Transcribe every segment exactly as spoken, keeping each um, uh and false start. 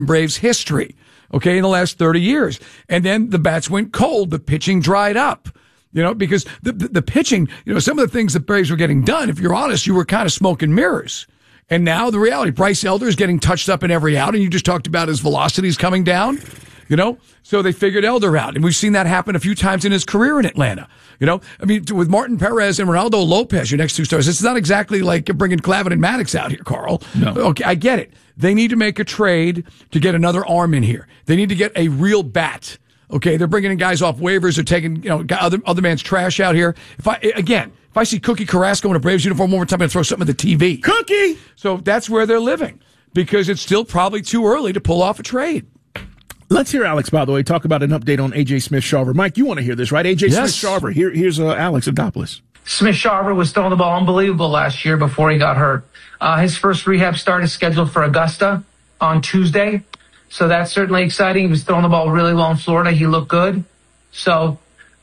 Braves history, okay, in the last thirty years. And then the bats went cold. The pitching dried up, you know, because the, the, the pitching, you know, some of the things the Braves were getting done, if you're honest, you were kind of smoke and mirrors. And now the reality, Bryce Elder is getting touched up in every out, and you just talked about his velocities coming down, you know? So they figured Elder out, and we've seen that happen a few times in his career in Atlanta. You know, I mean, with Martin Perez and Ronaldo Lopez, your next two stars, it's not exactly like bringing Clavin and Maddox out here, Carl. No. Okay, I get it. They need to make a trade to get another arm in here. They need to get a real bat. Okay, they're bringing in guys off waivers or taking, you know, other other man's trash out here. If I again, if I see Cookie Carrasco in a Braves uniform one more time, I'm going to throw something at the T V. Cookie! So that's where they're living, because it's still probably too early to pull off a trade. Let's hear Alex, by the way, talk about an update on A J Smith-Shawver. Mike, you want to hear this, right? A J Yes. Smith-Shawver. Here, here's uh, Alex Adopoulos. Smith-Shawver was throwing the ball unbelievable last year before he got hurt. Uh, his first rehab start is scheduled for Augusta on Tuesday. So that's certainly exciting. He was throwing the ball really well in Florida. He looked good. So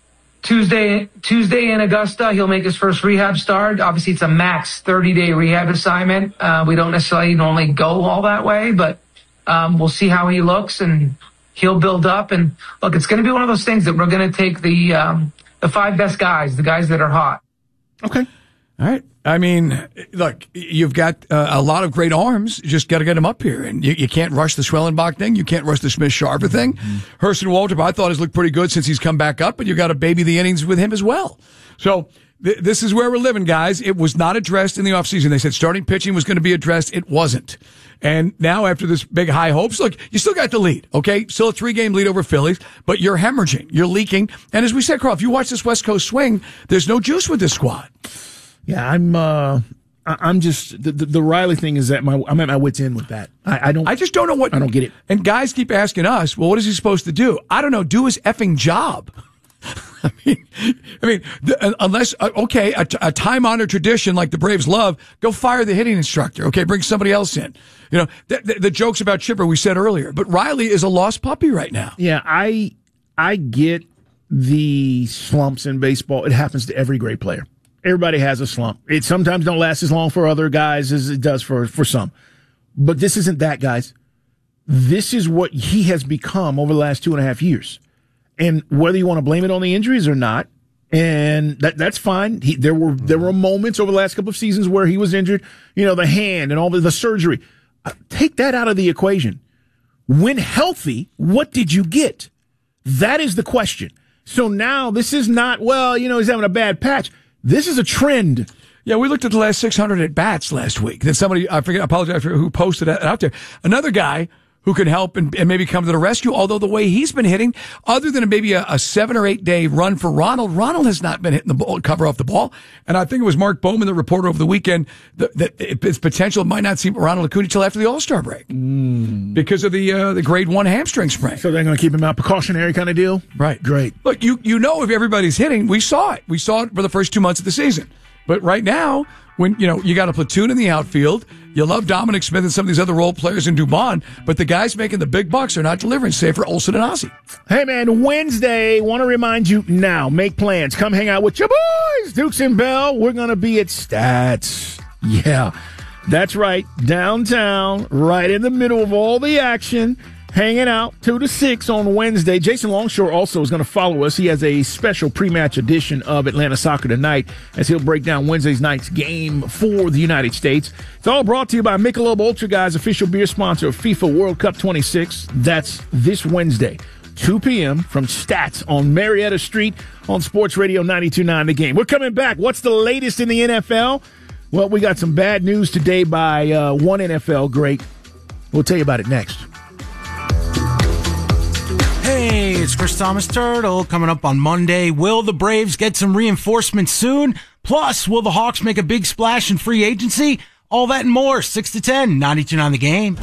Tuesday, Tuesday in Augusta, he'll make his first rehab start. Obviously, it's a max thirty-day rehab assignment. Uh, we don't necessarily normally go all that way, but um, we'll see how he looks, and he'll build up. And look, it's going to be one of those things that we're going to take the um, the five best guys, the guys that are hot. Okay. All right. I mean, look, you've got uh, a lot of great arms. You just got to get them up here. And you, you can't rush the Schwellenbach thing. You can't rush the Smith-Shawver thing. Mm-hmm. Hurston Waldrop, I thought, has looked pretty good since he's come back up, but you got to baby the innings with him as well. So th- this is where we're living, guys. It was not addressed in the offseason. They said starting pitching was going to be addressed. It wasn't. And now after this big high hopes, look, you still got the lead, okay? Still a three-game lead over Phillies, but you're hemorrhaging. You're leaking. And as we said, Carl, if you watch this West Coast swing, there's no juice with this squad. Yeah, I'm. Uh, I'm just the, the the Riley thing is that my I'm at my wit's end with that. I, I don't. I just don't know what. I don't get it. And guys keep asking us, well, what is he supposed to do? I don't know. Do his effing job. I mean, I mean, the, unless uh, okay, a, a time-honored tradition like the Braves love, go fire the hitting instructor. Okay, bring somebody else in. You know, the, the, the jokes about Chipper we said earlier, but Riley is a lost puppy right now. Yeah, I I get the slumps in baseball. It happens to every great player. Everybody has a slump. It sometimes don't last as long for other guys as it does for, for some. But this isn't that, guys. This is what he has become over the last two and a half years. And whether you want to blame it on the injuries or not, and that that's fine. He, there were there were moments over the last couple of seasons where he was injured, you know, the hand and all the, the surgery. Uh, take that out of the equation. When healthy, what did you get? That is the question. So now this is not, well, you know, he's having a bad patch. This is a trend. Yeah, we looked at the last six hundred at bats last week. Then somebody, I forget, I apologize for who posted that out there. Another guy who can help and, and maybe come to the rescue, although the way he's been hitting, other than maybe a, a seven or eight day run for Ronald, Ronald has not been hitting the ball, cover off the ball. And I think it was Mark Bowman, the reporter over the weekend, that, that its potential might not see Ronald Acuna till after the All-Star break mm. because of the uh, the grade one hamstring sprain. So they're going to keep him out, precautionary kind of deal? Right. Great. Look, you, you know if everybody's hitting, we saw it. We saw it for the first two months of the season. But right now, when, you know, you got a platoon in the outfield, you love Dominic Smith and some of these other role players in Dubon, but the guys making the big bucks are not delivering, save for Olsen and Ozzie. Hey, man, Wednesday, want to remind you now, make plans. Come hang out with your boys, Dukes and Bell. We're going to be at Stats. Yeah, that's right, downtown, right in the middle of all the action. Hanging out two to six on Wednesday. Jason Longshore also is going to follow us. He has a special pre-match edition of Atlanta Soccer Tonight as he'll break down Wednesday's night's game for the United States. It's all brought to you by Michelob Ultra, guys, official beer sponsor of FIFA World Cup twenty-six. That's this Wednesday, two p.m. from Stats on Marietta Street on Sports Radio ninety-two point nine The Game. We're coming back. What's the latest in the N F L? Well, we got some bad news today by uh, one N F L great. We'll tell you about it next. Hey, it's Chris Thomas Turtle coming up on Monday. Will the Braves get some reinforcements soon? Plus, will the Hawks make a big splash in free agency? All that and more, six to ten, ninety-two point nine The Game.